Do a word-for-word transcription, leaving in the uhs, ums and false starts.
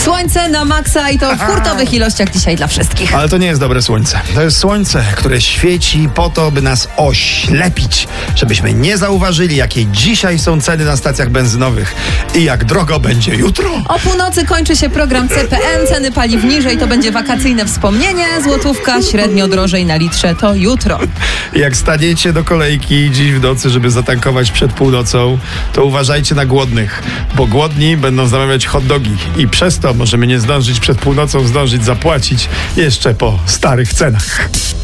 Słońce na maksa i to w hurtowych ilościach dzisiaj dla wszystkich. Ale to nie jest dobre słońce. To jest słońce, które świeci po to, by nas oślepić, żebyśmy nie zauważyli, jakie dzisiaj są ceny na stacjach benzynowych i jak drogo będzie jutro. O północy kończy się program C P N, ceny paliw niżej, to będzie wakacyjne wspomnienie, złotówka średnio drożej na litrze to jutro. Jak staniecie do kolejki dziś w nocy, żeby zatankować przed północą, to uważajcie na głodnych, bo głodni będą zamawiać hot dogi i przez to możemy nie zdążyć przed północą zdążyć zapłacić jeszcze po starych cenach.